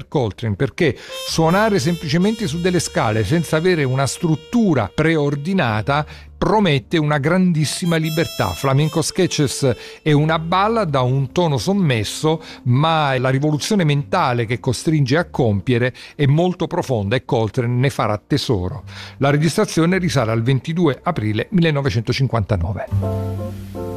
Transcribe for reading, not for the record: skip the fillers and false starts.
Coltrane, perché suonare semplicemente su delle scale senza avere una struttura preordinata promette una grandissima libertà. Flamenco Sketches è una ballad a un tono sommesso, ma la rivoluzione mentale che costringe a compiere è molto profonda e Coltrane ne farà tesoro. La registrazione risale al 22 aprile 1959.